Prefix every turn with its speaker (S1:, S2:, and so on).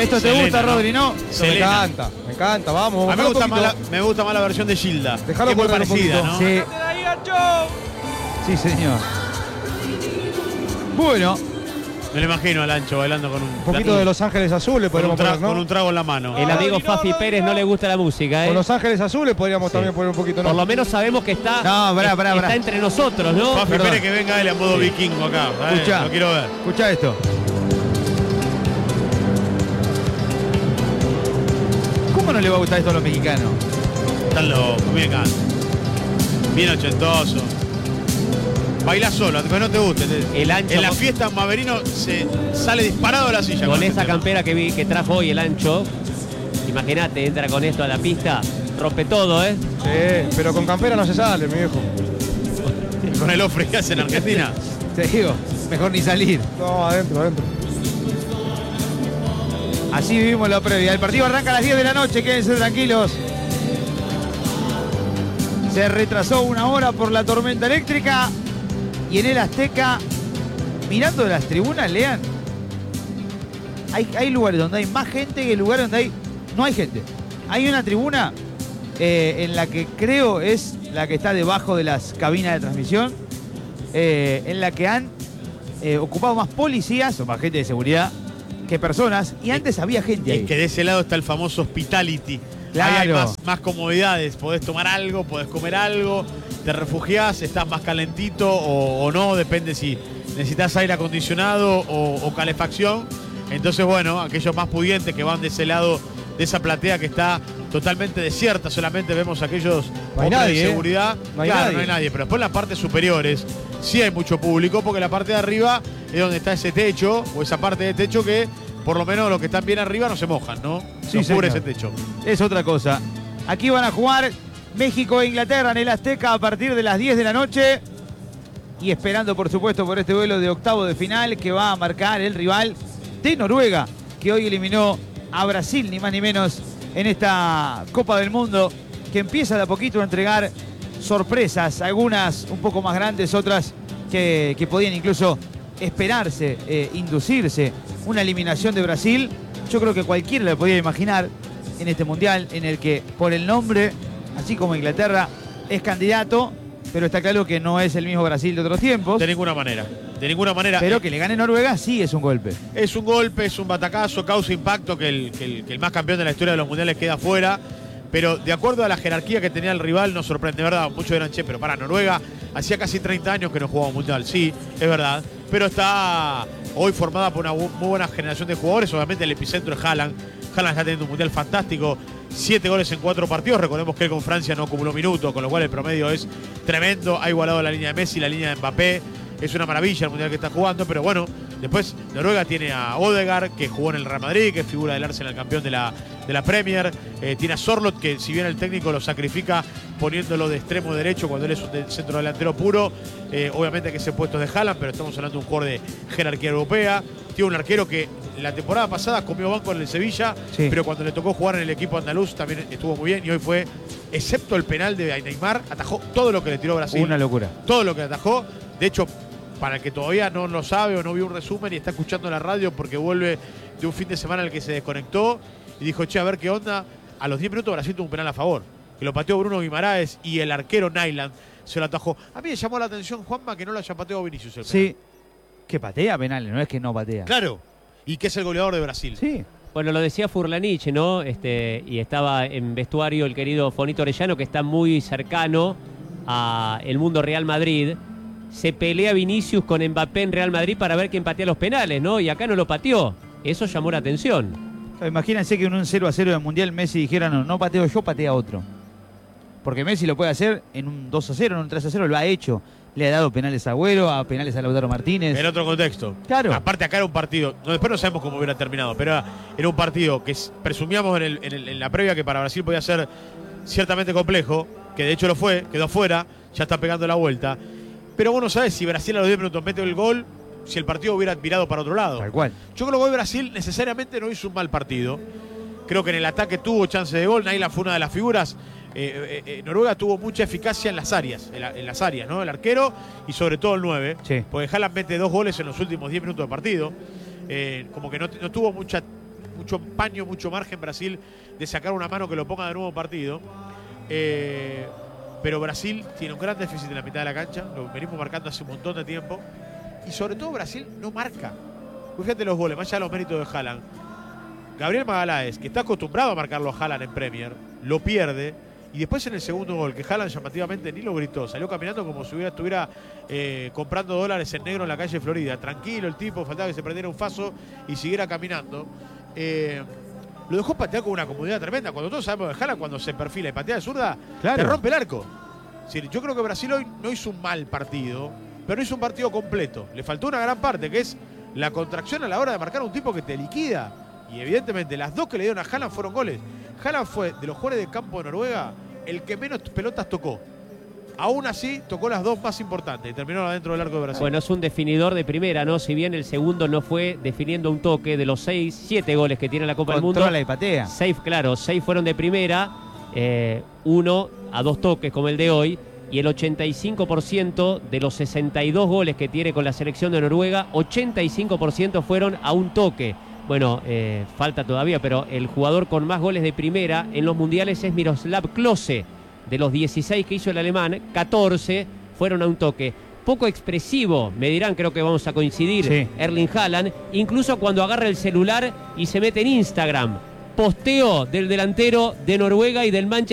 S1: Esto te gusta, Rodri, ¿no?
S2: Me encanta, vamos.
S3: A mí me gusta más la versión de Gilda.
S2: Dejalo
S3: que es muy
S2: correr un
S3: parecida,
S2: poquito.
S3: ¿no?
S1: Sí. Sí, señor. Bueno.
S3: Me lo imagino al Ancho bailando con
S2: Un poquito de Los Ángeles Azules podríamos poner, ¿no?
S3: con un trago en la mano.
S4: El amigo Fafi Pérez no le gusta la música, ¿eh?
S2: Con Los Ángeles Azules podríamos también poner un poquito, ¿no?
S4: Por lo menos sabemos que está, está entre nosotros, ¿no?
S3: Fafi Pérez que venga él a modo vikingo acá.
S1: Escuchá.
S3: Lo quiero ver.
S1: Escuchá esto. ¿Cómo no le va a gustar esto a los mexicanos?
S3: Están locos, bien acá. Bien ochentoso. Baila solo, aunque no te guste.
S4: El Ancho
S3: en la fiesta Maverino se sale disparado de la silla.
S4: Con esa campera que trajo hoy el Ancho, imagínate, entra con esto a la pista, rompe todo, ¿eh?
S2: Sí, pero con campera no se sale, mi viejo.
S3: Con el ofre que hace en Argentina.
S1: Te digo, mejor ni salir.
S2: No, adentro.
S1: Así vivimos la previa. El partido arranca a las 10 de la noche, quédense tranquilos. Se retrasó 1 hora por la tormenta eléctrica. Y en el Azteca, mirando de las tribunas, lean, hay lugares donde hay más gente que lugares donde no hay gente. Hay una tribuna en la que creo es la que está debajo de las cabinas de transmisión, en la que han ocupado más policías o más gente de seguridad que personas, y antes había gente ahí.
S3: Es que de ese lado está el famoso hospitality.
S1: Claro.
S3: Ahí hay más comodidades, podés tomar algo, podés comer algo, te refugiás, estás más calentito o no, depende si necesitas aire acondicionado o calefacción. Entonces, bueno, aquellos más pudientes que van de ese lado de esa platea que está totalmente desierta, solamente vemos aquellos hombres de seguridad.
S2: No hay nadie,
S3: pero después en las partes superiores sí hay mucho público, porque la parte de arriba es donde está ese techo, o esa parte de techo que por lo menos los que están bien arriba no se mojan, ¿no?
S1: Sí,
S3: no cubre
S1: señor.
S3: ese techo.
S1: Es otra cosa. Aquí van a jugar México e Inglaterra en el Azteca a partir de las 10 de la noche. Y esperando, por supuesto, por este duelo de octavo de final que va a marcar el rival de Noruega, que hoy eliminó a Brasil, ni más ni menos, en esta Copa del Mundo, que empieza de a poquito a entregar sorpresas, algunas un poco más grandes, otras que podían incluso esperarse, inducirse. Una eliminación de Brasil, yo creo que cualquiera le podía imaginar en este Mundial, en el que por el nombre, así como Inglaterra, es candidato, pero está claro que no es el mismo Brasil de otros tiempos.
S3: De ninguna manera.
S1: Pero que le gane Noruega sí es un golpe.
S3: Es un golpe, es un batacazo, causa impacto que el más campeón de la historia de los mundiales queda fuera. Pero de acuerdo a la jerarquía que tenía el rival, nos sorprende, ¿verdad? Muchos dirán, che, pero para Noruega, hacía casi 30 años que no jugaba un mundial. Sí, es verdad. Pero está hoy formada por una muy buena generación de jugadores. Obviamente el epicentro es Haaland. Haaland está teniendo un mundial fantástico. 7 goles en 4 partidos. Recordemos que él con Francia no acumuló minutos, con lo cual el promedio es tremendo. Ha igualado la línea de Messi, la línea de Mbappé. Es una maravilla el mundial que está jugando, pero bueno, después Noruega tiene a Odegaard, que jugó en el Real Madrid, que es figura del Arsenal, campeón de la Premier. Tiene a Sorloth, que si bien el técnico lo sacrifica poniéndolo de extremo derecho cuando él es un centro delantero puro, obviamente que ese puesto es de Haaland, pero estamos hablando de un jugador de jerarquía europea. Tiene un arquero que la temporada pasada comió banco en el Sevilla, sí, pero cuando le tocó jugar en el equipo andaluz también estuvo muy bien, y hoy fue, excepto el penal de Neymar, atajó todo lo que le tiró Brasil.
S1: Una locura.
S3: Todo lo que atajó. De hecho, para el que todavía no lo sabe o no vio un resumen y está escuchando la radio porque vuelve de un fin de semana en el que se desconectó y dijo, che, a ver qué onda. A los 10 minutos Brasil tuvo un penal a favor, que lo pateó Bruno Guimaraes y el arquero Nyland se lo atajó. A mí me llamó la atención, Juanma, que no lo haya pateado Vinicius el penal.
S1: Sí, que patea penales, no es que no patea.
S3: Claro, y que es el goleador de Brasil.
S1: Sí.
S4: Bueno, lo decía Furlanich, ¿no? Y estaba en vestuario el querido Fonito Orellano, que está muy cercano a el mundo Real Madrid. Se pelea Vinicius con Mbappé en Real Madrid para ver quién patea los penales, ¿no? Y acá no lo pateó. Eso llamó la atención.
S1: Imagínense que en un 0-0 del Mundial Messi dijera, no pateo yo, patea otro. Porque Messi lo puede hacer en un 2-0, en un 3-0, lo ha hecho. Le ha dado penales a Agüero, a penales a Lautaro Martínez.
S3: En otro contexto.
S1: Claro.
S3: Aparte acá era un partido, después no sabemos cómo hubiera terminado, pero era un partido que presumíamos en la previa que para Brasil podía ser ciertamente complejo, que de hecho lo fue, quedó fuera, ya está pegando la vuelta. Pero vos no sabés si Brasil a los 10 minutos mete el gol, si el partido hubiera virado para otro lado.
S1: Tal cual.
S3: Yo creo que hoy Brasil necesariamente no hizo un mal partido. Creo que en el ataque tuvo chance de gol. Naila fue una de las figuras. Noruega tuvo mucha eficacia en las áreas, ¿no? El arquero y sobre todo el 9.
S1: Sí.
S3: Porque Haaland mete 2 goles en los últimos 10 minutos de partido. Como que no tuvo mucha mucho paño, mucho margen Brasil de sacar una mano que lo ponga de nuevo partido. Pero Brasil tiene un gran déficit en la mitad de la cancha, lo venimos marcando hace un montón de tiempo. Y sobre todo Brasil no marca. Fíjate los goles, más allá de los méritos de Haaland. Gabriel Magalhães, que está acostumbrado a marcarlo a Haaland en Premier, lo pierde. Y después en el segundo gol, que Haaland llamativamente ni lo gritó, salió caminando como si estuviera comprando dólares en negro en la calle Florida. Tranquilo el tipo, faltaba que se prendiera un faso y siguiera caminando. Lo dejó patear con una comodidad tremenda. Cuando todos sabemos de Haaland, cuando se perfila y patea de zurda,
S1: Claro.
S3: te rompe el arco. Es decir, yo creo que Brasil hoy no hizo un mal partido, pero no hizo un partido completo. Le faltó una gran parte, que es la contracción a la hora de marcar a un tipo que te liquida. Y evidentemente las dos que le dieron a Haaland fueron goles. Haaland fue, de los jugadores de campo de Noruega, el que menos pelotas tocó. Aún así, tocó las dos más importantes y terminó adentro del arco de Brasil.
S4: Bueno, es un definidor de primera, ¿no? Si bien el segundo no fue definiendo un toque, de los 7 goles que tiene la Copa del Mundo,
S1: Controla y patea.
S4: 6 fueron de primera, 1 a 2 toques como el de hoy, y el 85% de los 62 goles que tiene con la selección de Noruega, 85% fueron a un toque. Bueno, falta todavía, pero el jugador con más goles de primera en los mundiales es Miroslav Klose. De los 16 que hizo el alemán, 14 fueron a un toque. Poco expresivo, me dirán, creo que vamos a coincidir,
S1: Sí.
S4: Erling Haaland, incluso cuando agarra el celular y se mete en Instagram. Posteo del delantero de Noruega y del Manchester